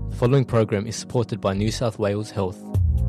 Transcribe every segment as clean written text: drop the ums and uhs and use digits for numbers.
The following program is supported by New South Wales Health.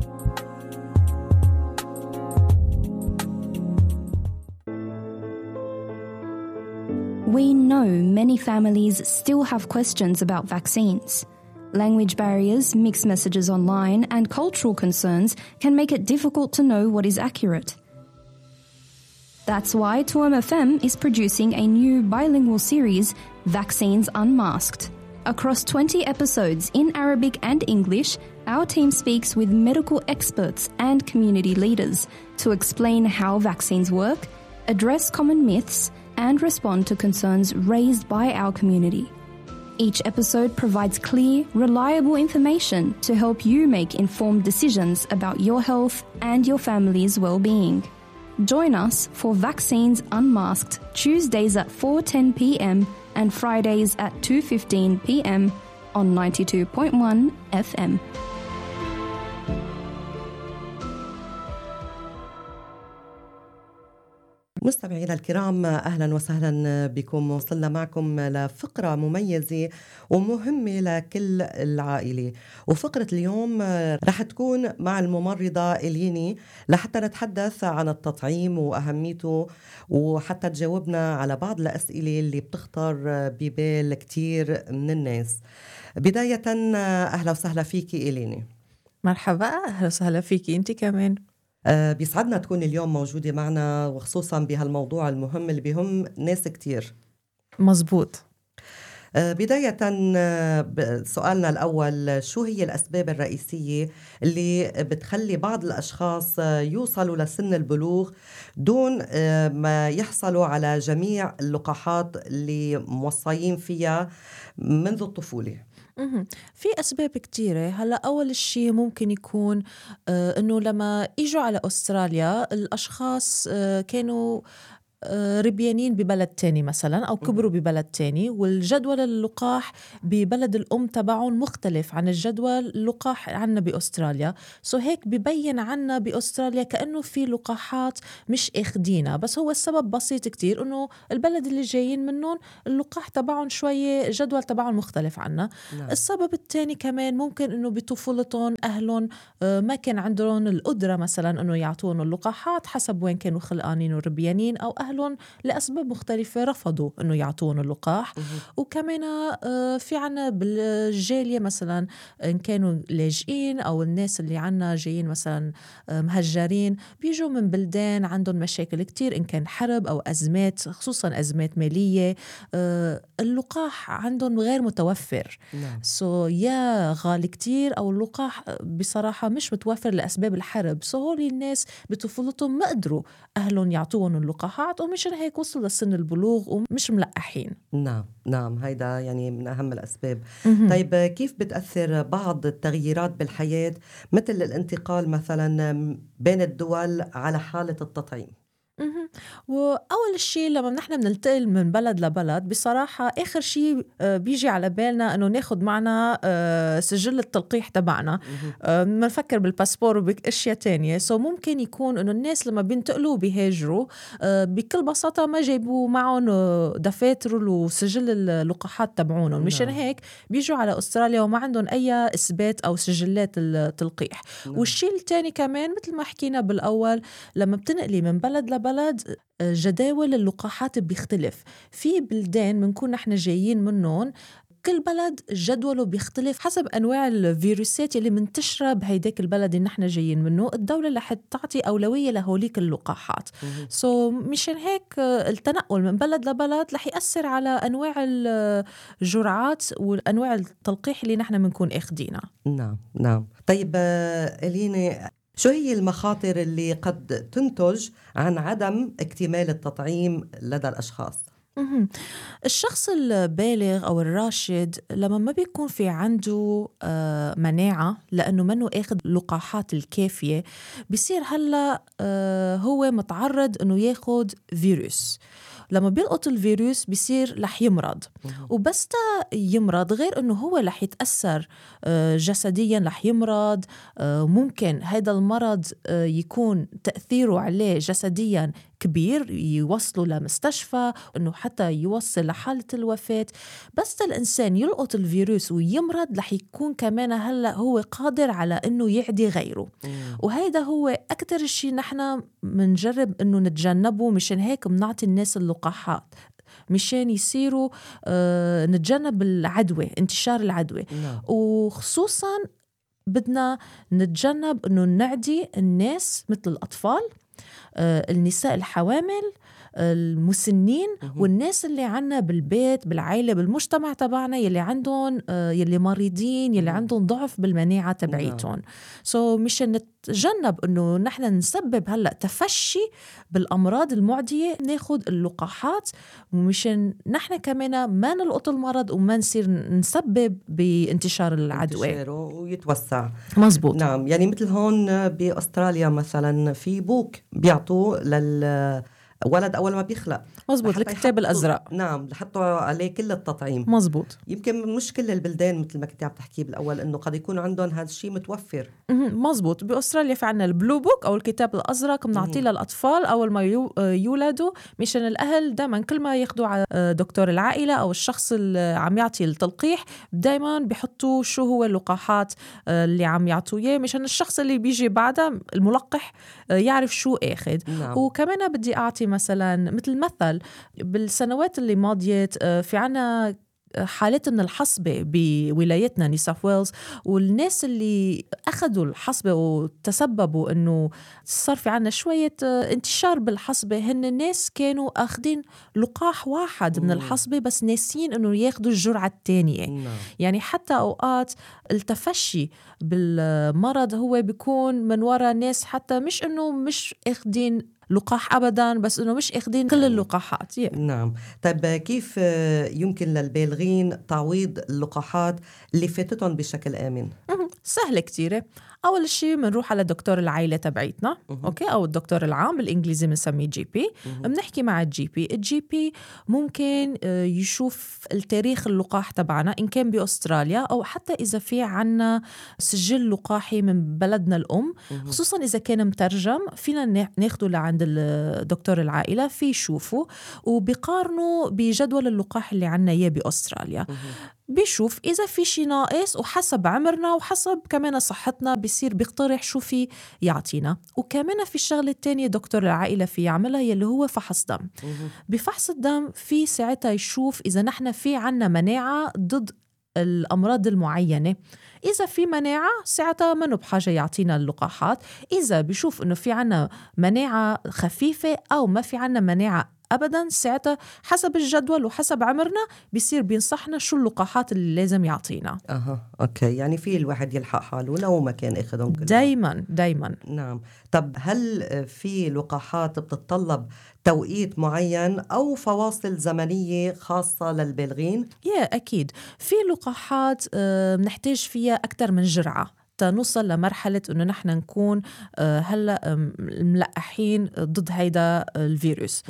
We know many families still have questions about vaccines. Language barriers, mixed messages online, and cultural concerns can make it difficult to know what is accurate. That's why 2MFM is producing a new bilingual series, Vaccines Unmasked. Across 20 episodes in Arabic and English, our team speaks with medical experts and community leaders to explain how vaccines work, address common myths, and respond to concerns raised by our community. Each episode provides clear, reliable information to help you make informed decisions about your health and your family's well-being. Join us for Vaccines Unmasked, Tuesdays at 4:10 p.m. and Fridays at 2:15 p.m. on 92.1 FM. مستمعينا الكرام، أهلا وسهلا بكم. وصلنا معكم لفقرة مميزة ومهمة لكل العائلة، وفقرة اليوم رح تكون مع الممرضة إليني لحتى نتحدث عن التطعيم وأهميته، وحتى تجاوبنا على بعض الأسئلة اللي بتخطر ببال كتير من الناس. بداية أهلا وسهلا فيكي إليني. مرحبا، أهلا وسهلا فيكي أنت كمان. بيسعدنا تكون اليوم موجودة معنا، وخصوصا بهالموضوع المهم اللي بيهم ناس كتير. مزبوط. بداية سؤالنا الأول، شو هي الأسباب الرئيسية اللي بتخلي بعض الأشخاص يوصلوا لسن البلوغ دون ما يحصلوا على جميع اللقاحات اللي موصيين فيها منذ الطفولة؟ في أسباب كتيرة. هلأ أول شيء ممكن يكون أنه لما إجوا على أستراليا الأشخاص كانوا ربيانين ببلد تاني مثلا أو كبروا ببلد تاني، والجدول اللقاح ببلد الأم تبعهم مختلف عن الجدول اللقاح عنا بأستراليا. هيك ببين عنا بأستراليا كأنه في لقاحات مش اخدينا، بس هو السبب بسيط كتير، أنه البلد اللي جايين منهم اللقاح تبعهم شوية جدول تبعهم مختلف عنا. نعم. السبب التاني كمان ممكن أنه بطفولتهم أهلهم ما كان عندهم القدرة مثلا أنه يعطون اللقاحات حسب وين كانوا خلقانين وربيانين، أو أهلهم لأسباب مختلفة رفضوا أنه يعطون اللقاح. وكمان في عنا بالجالية مثلا إن كانوا لاجئين أو الناس اللي عنا جايين مثلا مهجرين بيجوا من بلدان عندهم مشاكل كتير، إن كان حرب أو أزمات، خصوصا أزمات مالية، اللقاح عندهم غير متوفر. نعم. يا غالي كتير أو اللقاح بصراحة مش متوفر لأسباب الحرب. هولي الناس بطفولتهم ما قدروا أهلهم يعطوهم اللقاحات، ومشان هيك وصلوا لسن البلوغ ومش ملقحين. نعم هيدا يعني من أهم الأسباب. طيب كيف بتأثر بعض التغييرات بالحياة مثل الانتقال مثلا بين الدول على حالة التطعيم؟ وأول شيء لما نحن بننتقل من بلد لبلد بصراحة آخر شيء بيجي على بالنا أنه ناخد معنا سجل التلقيح تبعنا. منفكر بالباسبور وبأشياء تانية. ممكن يكون أنه الناس لما بينتقلوا بيهاجروا بكل بساطة ما جايبوا معهم دفاتر وسجل اللقاحات تبعونهم. مشان هيك بيجوا على أستراليا وما عندهم أي إثبات أو سجلات التلقيح. والشيء التاني كمان مثل ما حكينا بالأول، لما بتنقلي من بلد لبلد جداول اللقاحات بيختلف. في بلدان منكون نحن جايين منهم كل بلد جدوله بيختلف حسب أنواع الفيروسات اللي منتشرة بهيداك البلد اللي نحن جايين منه. الدولة اللي حتعطي أولوية لهوليك اللقاحات. مشان هيك التنقل من بلد لبلد رح يأثر على أنواع الجرعات وأنواع التلقيح اللي نحن منكون أخدينا. نعم. طيب إليني، شو هي المخاطر اللي قد تنتج عن عدم اكتمال التطعيم لدى الأشخاص؟ الشخص البالغ أو الراشد لما ما بيكون في عنده مناعة لأنه منه أخذ لقاحات الكافية، بيصير هلأ هو متعرض أنه ياخد فيروس. لما بيلقط الفيروس بيصير رح يمرض، وبس يمرض غير أنه هو رح يتأثر جسديا، رح يمرض. ممكن هذا المرض يكون تأثيره عليه جسديا كبير يوصلوا لمستشفى، إنه حتى يوصل لحالة الوفاة. بس الإنسان يلقط الفيروس ويمرض رح يكون كمان هلأ هو قادر على إنه يعدي غيره. وهيدا هو أكتر شيء نحن منجرب إنه نتجنبه. مشان هيك بنعطي الناس اللقاحات مشان يصيروا نتجنب العدوى، انتشار العدوى. وخصوصا بدنا نتجنب إنه نعدي الناس مثل الأطفال، النساء الحوامل، المسنين، والناس اللي عنا بالبيت بالعائلة بالمجتمع تبعنا يلي عندهم يلي مريضين، يلي عندهم ضعف بالمناعة تبعيتهم. مشان نتجنب انه نحن نسبب هلأ تفشي بالأمراض المعدية ناخد اللقاحات، ومشان نحن كمان ما نلقط المرض وما نصير نسبب بانتشار العدوى ويتوسع. مزبوط. نعم، يعني مثل هون بأستراليا مثلا في بوك بيعطوه ولد أول ما بيخلق. مزبوط، الكتاب الأزرق. نعم، لحطوا عليه كل التطعيم. مزبوط. يمكن مش كل البلدان مثل ما كنت عم تحكي بالأول إنه قد يكون عندهم هذا الشيء متوفر. مزبوط. بأستراليا في عنا البلو بوك أو الكتاب الأزرق بنعطيه للأطفال أول ما يولدوا، مشان الأهل دايما كل ما ياخدوا على دكتور العائلة أو الشخص اللي عم يعطي التلقيح دايما بيحطوا شو هو اللقاحات اللي عم يعطوه إياه، مشان الشخص اللي بيجي بعده الملقح يعرف شو أخذ. نعم. وكمان بدي أعطي مثلا مثل بالسنوات اللي ماضيت في عنا حالات من الحصبة بولايتنا نيو ساوث ويلز، والناس اللي أخذوا الحصبة وتسببوا أنه صار في عنا شوية انتشار بالحصبة هن الناس كانوا أخذين لقاح واحد من الحصبة بس ناسين أنه ياخدوا الجرعة الثانية. يعني حتى أوقات التفشي بالمرض هو بيكون من وراء ناس حتى مش أنه مش أخذين لقاح أبداً، بس إنه مش أخذين كل اللقاحات. نعم. طيب كيف يمكن للبالغين تعويض اللقاحات اللي فاتتهم بشكل آمن؟ سهل كتير. أول شيء منروح على دكتور العائلة تبعيتنا، أوكي، أو الدكتور العام بالإنجليزي بنسميه GP. بنحكي مع الجي بي ممكن يشوف التاريخ اللقاح تبعنا إن كان بأستراليا أو حتى إذا في عنا سجل لقاحي من بلدنا الأم، خصوصا إذا كان مترجم فينا ناخده لعند الدكتور العائلة في يشوفه وبيقارنوا بجدول اللقاح اللي عنا إياه بأستراليا. بيشوف إذا في شي ناقص وحسب عمرنا وحسب كمان صحتنا بيصير بيقترح شو في يعطينا. وكمان في الشغلة التانية دكتور العائلة في يعملها يلي هو فحص دم. بفحص الدم في ساعتها يشوف إذا نحن في عنا مناعة ضد الأمراض المعينة. إذا في مناعة ساعتها منو بحاجة يعطينا اللقاحات. إذا بيشوف إنه في عنا مناعة خفيفة أو ما في عنا مناعة أبداً ساعتها حسب الجدول وحسب عمرنا بيصير بينصحنا شو اللقاحات اللي لازم يعطينا. أوكي، يعني في الواحد يلحق حاله لو ما كان أخذهم كلهم دايماً. نعم. طب هل في لقاحات بتتطلب توقيت معين أو فواصل زمنية خاصة للبالغين؟ أكيد في لقاحات بنحتاج فيها أكتر من جرعة نوصل لمرحلة إنه نحن نكون هلأ ملقحين ضد هيدا الفيروس.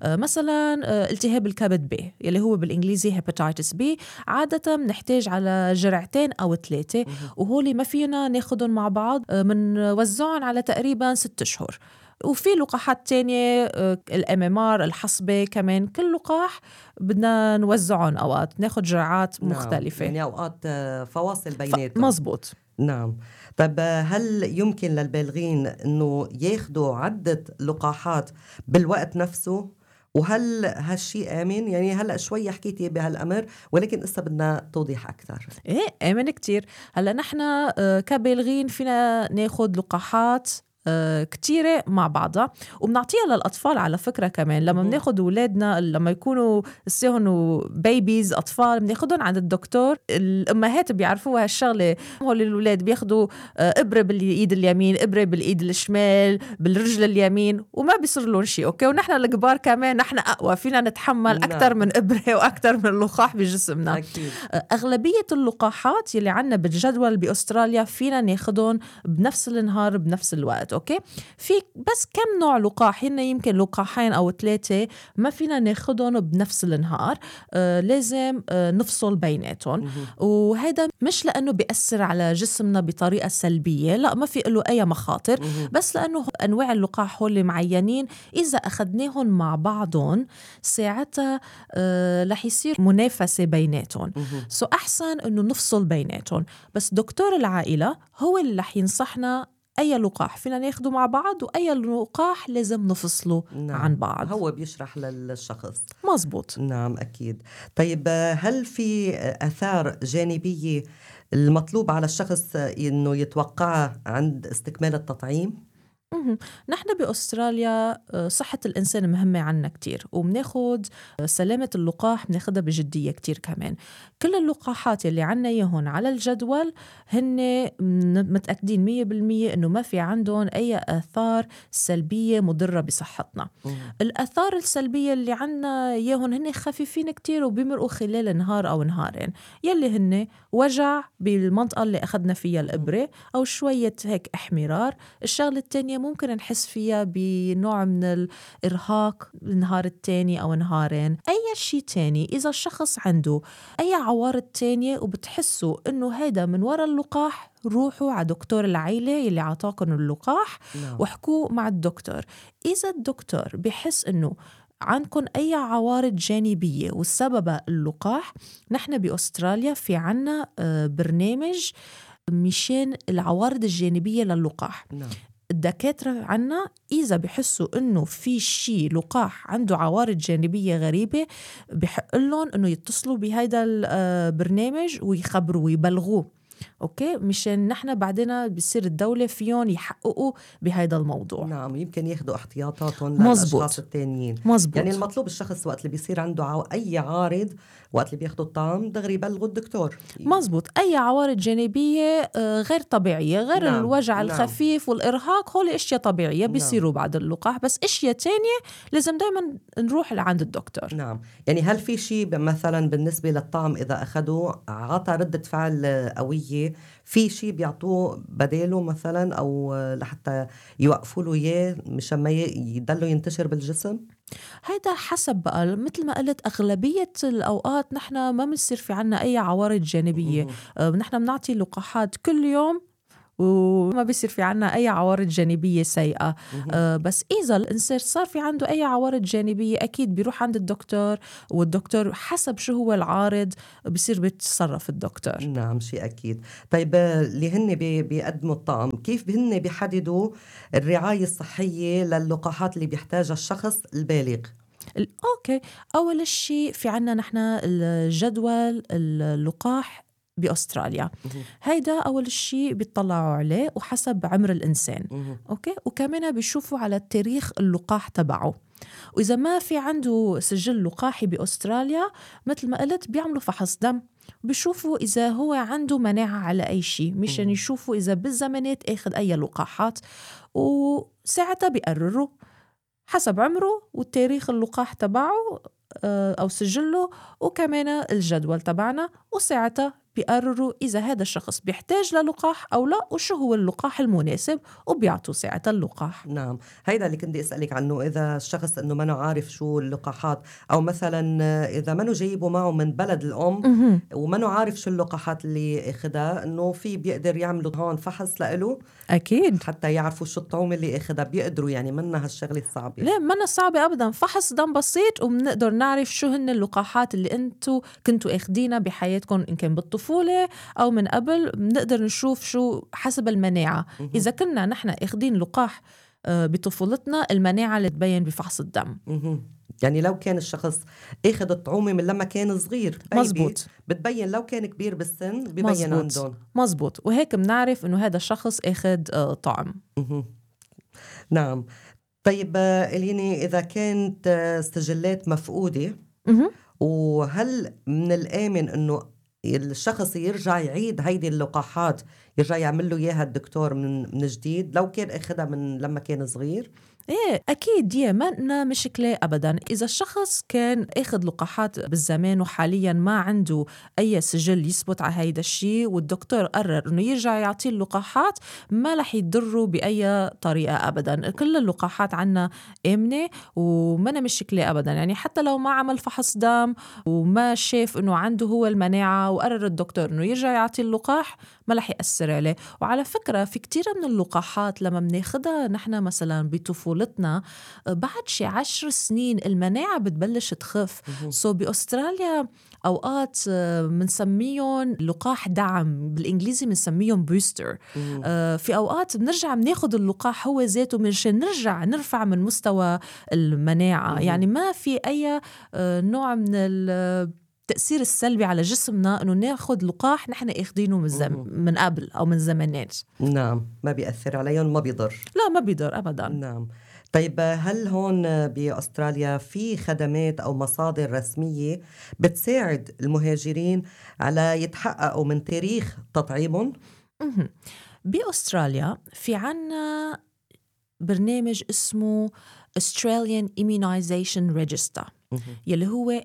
مثلا التهاب الكبد B يلي هو بالإنجليزي هيباتيتس B عادة بنحتاج على جرعتين أو 3 وهولي ما فينا ناخدهم مع بعض، منوزعهم على تقريبا 6 أشهر. وفي لقاحات تانية الMMR الحصبة كمان كل لقاح بدنا نوزعهم أوقات ناخد جرعات مختلفة. يعني أوقات فواصل بيناتهم. مزبوط. نعم. طب هل يمكن للبالغين أنه ياخدوا عدة لقاحات بالوقت نفسه؟ وهل هالشي آمن؟ يعني هلأ شوي حكيتي بهالأمر ولكن إسا بدنا توضيح أكثر. آمن كتير. هلأ نحن كبالغين فينا ناخد لقاحات كتيرة مع بعضها وبنعطيها للأطفال على فكرة كمان. لما بناخد أولادنا لما يكونوا لسهن بيبيز أطفال بناخدهم عند الدكتور. الأمهات بيعرفوا هالشغلة، هول الأولاد بياخدوا إبرة بالإيد اليمين إبرة بالإيد الشمال بالرجل اليمين وما بيصير لهم شيء. أوكي، ونحن الكبار كمان نحن أقوى فينا نتحمل أكتر من إبرة وأكتر من اللقاح بجسمنا. أكيد. أغلبية اللقاحات يلي عنا بالجدول بأستراليا فينا ناخدهم بنفس النهار بنفس الوقت. أوكي. في بس كم نوع لقاح، هن يمكن لقاحين أو 3 ما فينا ناخدهم بنفس النهار، لازم نفصل بيناتهم. وهذا مش لأنه بيأثر على جسمنا بطريقة سلبية، لا ما في له أي مخاطر، بس لأنه أنواع اللقاح هول معينين إذا أخدناهم مع بعضهم ساعتها رح يصير منافسة بيناتهم. سو أحسن أنه نفصل بيناتهم. بس دكتور العائلة هو اللي رح ينصحنا أي لقاح فينا ناخده مع بعض وأي لقاح لازم نفصله عن بعض. هو بيشرح للشخص. مزبوط. نعم أكيد. طيب هل في آثار جانبية المطلوب على الشخص إنه يتوقعها عند استكمال التطعيم؟ نحن بأستراليا صحة الإنسان مهمة عنا كتير، وبناخد سلامة اللقاح بناخدها بجدية كتير كمان. كل اللقاحات اللي عنا يهون على الجدول هن متأكدين 100% إنه ما في عندهم أي آثار سلبية مضرة بصحتنا. الآثار السلبية اللي عنا يهون هن خفيفين كتير وبيمرقوا خلال نهار أو نهارين، يلي هن وجع بالمنطقة اللي أخدنا فيها الإبرة أو شوية هيك احمرار. الشغلة التانية ممكن نحس فيها بنوع من الإرهاق النهار التاني أو نهارين. أي شيء تاني إذا الشخص عنده أي عوارض تانية وبتحسوا إنه هيدا من وراء اللقاح، روحوا على دكتور العيلة اللي عطاكم اللقاح وحكوا مع الدكتور. إذا الدكتور بيحس إنه عندكم أي عوارض جانبية والسبب اللقاح، نحن بأستراليا في عنا برنامج مشان العوارض الجانبية للقاح. الدكاترة عنا إذا بيحسوا إنه في شيء لقاح عنده عوارض جانبية غريبة بحق لهم إنه يتصلوا بهذا البرنامج ويخبروا ويبلغوه. أوكي، مشان نحن بعدنا بيصير الدولة فيهم يحققوا بهذا الموضوع. نعم، يمكن ياخدوا احتياطاتهم للأشخاص التانيين. مزبوط. يعني المطلوب الشخص وقت اللي بيصير عنده أي عارض وقت اللي بياخدوا الطعم دغري يبلغوا الدكتور. مزبوط. أي عوارض جانبية غير طبيعية، غير الوجع الخفيف والإرهاق، هول إشياء طبيعية بيصيروا بعد اللقاح، بس إشياء تانية لازم دايما نروح لعند الدكتور. نعم. يعني هل في شيء مثلا بالنسبة للطعم إذا أخدوه عطى ردة فعل قوية، في شيء بيعطوه بداله مثلا أو لحتى يوقفوا له إياه مشان ما يضلوا ينتشر بالجسم؟ هيدا حسب بقى، مثل ما قلت أغلبية الأوقات نحن ما بنصير في عنا أي عوارض جانبية. نحن بنعطي لقاحات كل يوم وما بيصير في عنا أي عوارض جانبية سيئة. بس إذا الإنسان صار في عنده أي عوارض جانبية أكيد بيروح عند الدكتور، والدكتور حسب شو هو العارض بيصير بيتصرف الدكتور. نعم، شيء أكيد. طيب اللي هن بيقدموا الطعم كيف هن بيحددوا الرعاية الصحية للقاحات اللي بيحتاجها الشخص البالغ؟ أوكي، أول شيء في عنا نحن الجدول اللقاح بأستراليا. هيدا أول شيء بيطلعوا عليه وحسب عمر الإنسان. أوكي، وكمان بيشوفوا على تاريخ اللقاح تبعه، وإذا ما في عنده سجل لقاحي بأستراليا مثل ما قلت بيعملوا فحص دم، بيشوفوا إذا هو عنده مناعة على أي شيء مشان يشوفوا إذا بالزمانات أخذ أي لقاحات، وساعتها بيقرروا حسب عمره والتاريخ اللقاح تبعه أو سجله وكمان الجدول تبعنا، وساعتها بيقرروا إذا هذا الشخص بيحتاج للقاح أو لا وشو هو اللقاح المناسب وبيعطوا ساعتها اللقاح. نعم، هيدا اللي كنت أسألك عنه، إذا الشخص إنه ما عارف شو اللقاحات أو مثلا إذا ما جايبه معه من بلد الأم وما عارف شو اللقاحات اللي أخدها، إنه في بيقدر يعملوا هون فحص لإله أكيد حتى يعرفوا شو الطعوم اللي أخدها، بيقدروا يعني منها هالشغلة الصعبة. لا منها صعبة أبدا، فحص دم بسيط وبنقدر نعرف شو هن اللقاحات اللي أنتوا كنتوا أخدينها بحياتكم إن كان بالطفولة أو من قبل، بنقدر نشوف شو حسب المناعة. إذا كنا نحن أخدين لقاح بطفولتنا المناعة اللي تبين بفحص الدم. يعني لو كان الشخص اخذ الطعومة من لما كان صغير مزبوط بتبين، لو كان كبير بالسن ببين عندهم. مزبوط، وهيك بنعرف إنه هذا الشخص اخذ طعم. نعم. طيب إليني، إذا كانت سجلات مفقودة وهل من الآمن إنه الشخص يرجع يعيد هيدي اللقاحات، يرجع يعمل له إياها الدكتور من جديد لو كان أخذها من لما كان صغير؟ ايه اكيد دي ما مشكله ابدا. اذا الشخص كان اخذ لقاحات بالزمان وحاليا ما عنده اي سجل يثبت على هيدا الشيء والدكتور قرر انه يرجع يعطيه اللقاحات، ما رح يضره باي طريقه ابدا. كل اللقاحات عنا امنه وما مشكله ابدا. يعني حتى لو ما عمل فحص دم وما شاف انه عنده هو المناعه وقرر الدكتور انه يرجع يعطي اللقاح، ما رح يأثر عليه. وعلى فكره في كتير من اللقاحات لما بناخدها نحن مثلا بطفولتنا بعد شي 10 سنين المناعة بتبلش تخف. بأستراليا أوقات منسميهم لقاح دعم، بالإنجليزي منسميهم بوستر. في أوقات بنرجع بناخد اللقاح هو ذاته منشان نرجع نرفع من مستوى المناعة. يعني ما في أي نوع من التأثير السلبي على جسمنا أنه ناخد لقاح نحن اخدينه من قبل أو من زمانات. نعم، ما بيأثر عليهم، ما بيضر. لا ما بيضر أبدا. نعم. طيب هل هون بأستراليا في خدمات أو مصادر رسمية بتساعد المهاجرين على يتحققوا من تاريخ تطعيمهم؟ بأستراليا في عنا برنامج اسمه Australian Immunisation Register يلي هو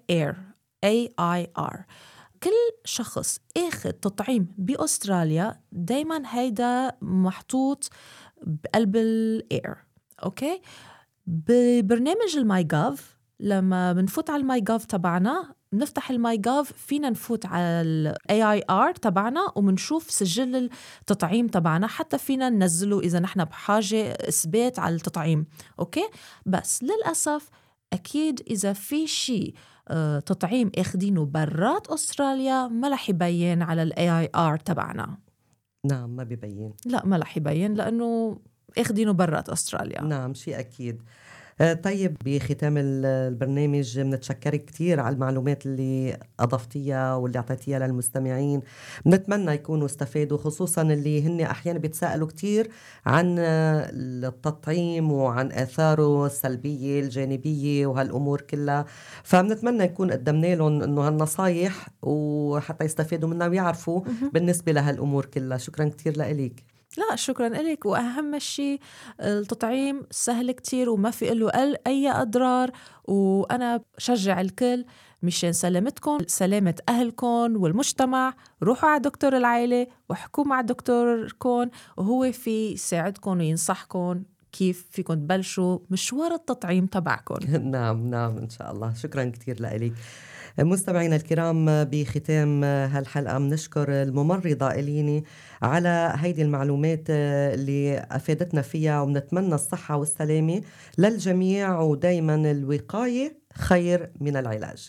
AIR. كل شخص اخذ تطعيم بأستراليا دايما هيدا محطوط بقلب الإير. أوكي، ببرنامج الماي جاف لما بنفوت على الماي جاف تبعنا، بنفتح الماي جاف فينا نفوت على ال AIR تبعنا ومنشوف سجل التطعيم تبعنا، حتى فينا ننزله إذا نحن بحاجة إثبات على التطعيم. أوكي، بس للأسف أكيد إذا في شيء تطعيم اخدينه برات أستراليا ما رح يبين على ال AIR تبعنا. نعم، ما بيبين. لا ما رح يبين لأنه اخدينه برات أستراليا. نعم، شيء أكيد. طيب بختام البرنامج بنتشكرك كتير على المعلومات اللي أضفتيها واللي أعطيتيها للمستمعين. بنتمنى يكونوا استفادوا، خصوصا اللي هن أحيانا بيتساءلوا كتير عن التطعيم وعن آثاره السلبية الجانبية وهالأمور كلها. فبنتمنى يكون قدمنا لهم إنه هالنصايح وحتى يستفادوا منها ويعرفوا بالنسبة لهالأمور كلها. شكرا كتير لإليك. لا شكرا لك. وأهم شيء التطعيم سهل كتير وما في له أي أضرار، وأنا شجع الكل مشان سلامتكم سلامة أهلكم والمجتمع. روحوا على دكتور العائلة وحكوا مع دكتوركم وهو في يساعدكم وينصحكم كيف فيكم تبلشوا مشوار التطعيم تبعكم. نعم إن شاء الله. شكرا كتير لك. مستمعينا الكرام، بختام هالحلقة بنشكر الممرضة إليني على هيدي المعلومات اللي أفادتنا فيها، وبنتمنى الصحة والسلامة للجميع، ودايما الوقاية خير من العلاج.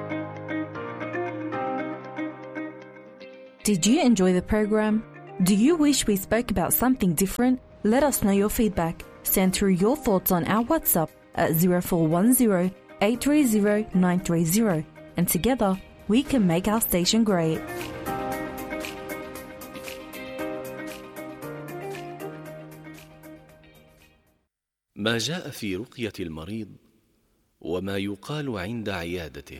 Did you enjoy the program? Do you wish we spoke about something different? Let us know your feedback. Send through your thoughts on our WhatsApp at 0410 830 930. And together, we can make our station great. ما جاء في رقية المريض وما يقال عند عيادته.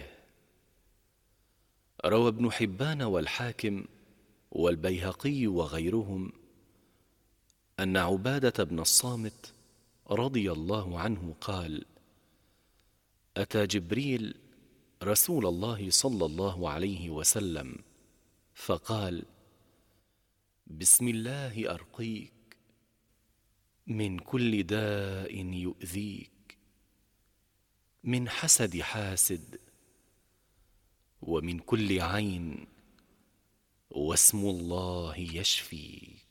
روى ابن حبان والحاكم والبيهقي وغيرهم أن عبادة بن الصامت رضي الله عنه قال: أتى جبريل رسول الله صلى الله عليه وسلم فقال: بسم الله أرقيك من كل داء يؤذيك، من حسد حاسد، ومن كل عين، واسم الله يشفيك.